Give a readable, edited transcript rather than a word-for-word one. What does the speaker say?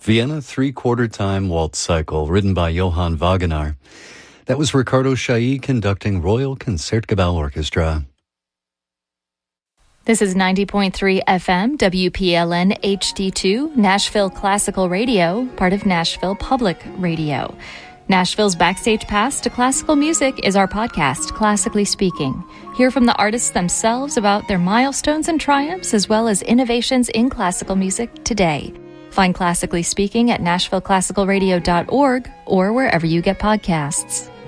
Vienna Three-Quarter Time Waltz Cycle, written by Johann Wagenaar. That was Ricardo Chailly conducting Royal Concertgebouw Orchestra. This is 90.3 FM, WPLN HD2, Nashville Classical Radio, part of Nashville Public Radio. Nashville's Backstage Pass to Classical Music is our podcast, Classically Speaking. Hear from the artists themselves about their milestones and triumphs, as well as innovations in classical music today. Find Classically Speaking at NashvilleClassicalRadio.org or wherever you get podcasts.